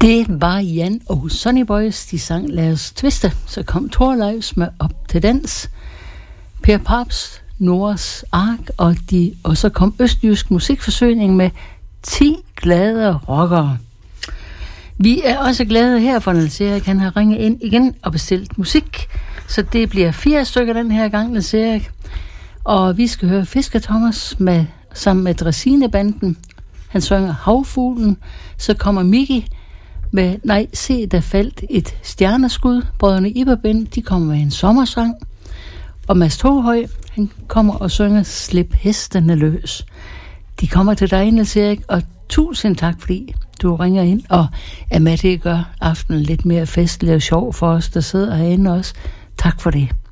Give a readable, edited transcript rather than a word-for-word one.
Det var Jan og Sonny Boys, de sang Lad os tviste. Så kom Thorleifs med Op til dans, Per Pabst, Noras Ark, og så kom Østjysk Musikforsøgning med 10 glade rockere. Vi er også glade her for Niels Erik. Han har ringet ind igen og bestilt musik, så det bliver 4 stykker den her gang, Niels Erik. Og vi skal høre Fisker Thomas sammen med Dræsinebanden. Han synger Havfuglen. Så kommer Miki med Nej, se, der faldt et stjerneskud. Brødrene Iberbind, de kommer med en sommersang. Og Mads Toghøj, han kommer og synger Slip hestene løs. De kommer til dig, Niels Erik, og tusind tak, fordi du ringer ind og er med til at gøre aftenen lidt mere festlig og sjov for os, der sidder herinde også. Tak for det.